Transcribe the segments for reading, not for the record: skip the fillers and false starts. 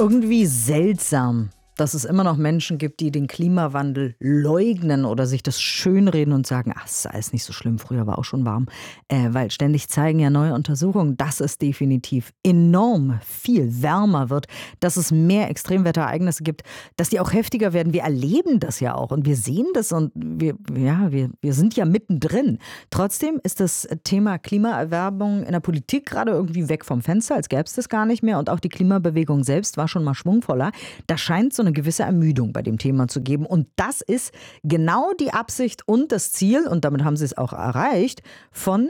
Irgendwie seltsam, dass es immer noch Menschen gibt, die den Klimawandel leugnen oder sich das schönreden und sagen, ach, es ist alles nicht so schlimm, früher war auch schon warm. Weil ständig zeigen ja neue Untersuchungen, dass es definitiv enorm viel wärmer wird, dass es mehr Extremwetterereignisse gibt, dass die auch heftiger werden. Wir erleben das ja auch und wir sehen das und wir sind ja mittendrin. Trotzdem ist das Thema Klimaerwärmung in der Politik gerade irgendwie weg vom Fenster, als gäbe es das gar nicht mehr. Und auch die Klimabewegung selbst war schon mal schwungvoller. Da scheint so eine gewisse Ermüdung bei dem Thema zu geben. Und das ist genau die Absicht und das Ziel, und damit haben sie es auch erreicht, von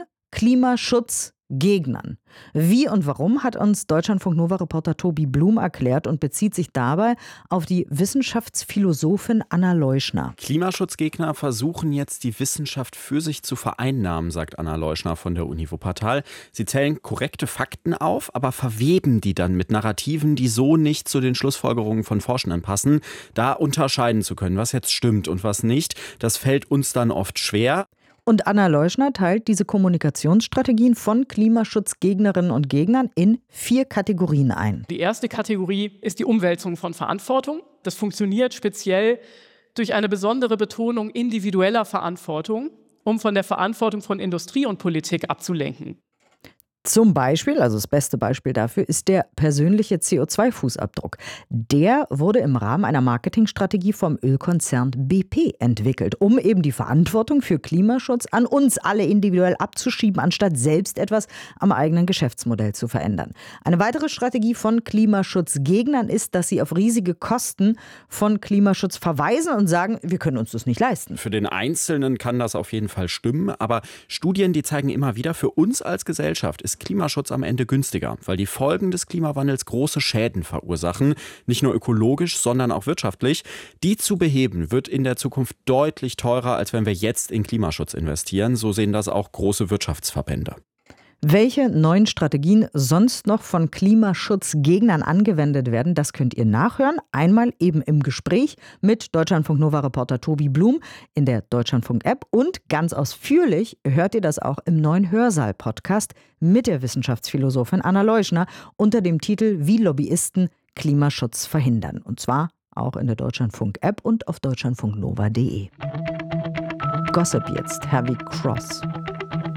Klimaschutzgegnern. Wie und warum, hat uns Deutschlandfunk-Nova-Reporter Tobi Blum erklärt und bezieht sich dabei auf die Wissenschaftsphilosophin Anna Leuschner. Klimaschutzgegner versuchen jetzt, die Wissenschaft für sich zu vereinnahmen, sagt Anna Leuschner von der Uni Wuppertal. Sie zählen korrekte Fakten auf, aber verweben die dann mit Narrativen, die so nicht zu den Schlussfolgerungen von Forschenden passen. Da unterscheiden zu können, was jetzt stimmt und was nicht, das fällt uns dann oft schwer. Und Anna Leuschner teilt diese Kommunikationsstrategien von Klimaschutzgegnerinnen und Gegnern in 4 Kategorien ein. Die erste Kategorie ist die Umwälzung von Verantwortung. Das funktioniert speziell durch eine besondere Betonung individueller Verantwortung, um von der Verantwortung von Industrie und Politik abzulenken. Zum Beispiel, also das beste Beispiel dafür, ist der persönliche CO2-Fußabdruck. Der wurde im Rahmen einer Marketingstrategie vom Ölkonzern BP entwickelt, um eben die Verantwortung für Klimaschutz an uns alle individuell abzuschieben, anstatt selbst etwas am eigenen Geschäftsmodell zu verändern. Eine weitere Strategie von Klimaschutzgegnern ist, dass sie auf riesige Kosten von Klimaschutz verweisen und sagen, wir können uns das nicht leisten. Für den Einzelnen kann das auf jeden Fall stimmen, aber Studien, die zeigen immer wieder, für uns als Gesellschaft ist Klimaschutz am Ende günstiger, weil die Folgen des Klimawandels große Schäden verursachen, nicht nur ökologisch, sondern auch wirtschaftlich. Die zu beheben wird in der Zukunft deutlich teurer, als wenn wir jetzt in Klimaschutz investieren. So sehen das auch große Wirtschaftsverbände. Welche neuen Strategien sonst noch von Klimaschutzgegnern angewendet werden, das könnt ihr nachhören. Einmal eben im Gespräch mit Deutschlandfunk-Nova-Reporter Tobi Blum in der Deutschlandfunk-App und ganz ausführlich hört ihr das auch im neuen Hörsaal-Podcast mit der Wissenschaftsphilosophin Anna Leuschner unter dem Titel Wie Lobbyisten Klimaschutz verhindern. Und zwar auch in der Deutschlandfunk-App und auf deutschlandfunknova.de. Gossip jetzt, Heavy Cross.